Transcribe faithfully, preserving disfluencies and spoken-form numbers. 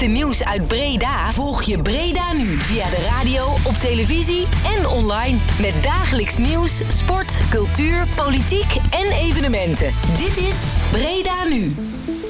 laatste nieuws uit Breda volg je Breda nu via de radio, op televisie en online. Met dagelijks nieuws, sport, cultuur, politiek en evenementen. Dit is Breda Nu.